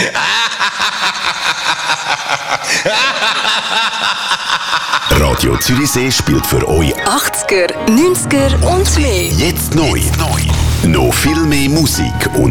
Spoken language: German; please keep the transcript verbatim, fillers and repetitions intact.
Radio Zürichsee spielt für euch achtziger, neunziger und mehr. Jetzt neu. Noch viel mehr Musik und